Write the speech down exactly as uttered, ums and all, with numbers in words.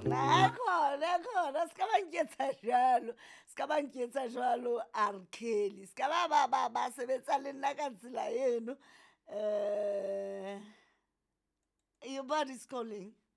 khona khona ska ba nketsa jalo ska ba nketsa jalo R Kelly ska ba ba ba ba sebetsa le nna ka tsela eno. Uh, your body's calling.